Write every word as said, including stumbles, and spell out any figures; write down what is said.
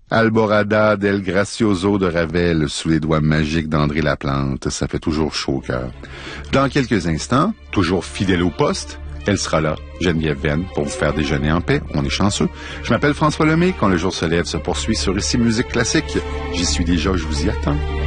Alborada del Gracioso de Ravel sous les doigts magiques d'André Laplante, ça fait toujours chaud au cœur. Dans quelques instants, toujours fidèle au poste, elle sera là, Geneviève Venn, pour vous faire déjeuner en paix. On est chanceux. Je m'appelle François Lemay. Quand le jour se lève se poursuit sur Ici Musique Classique. J'y suis déjà, je vous y attends.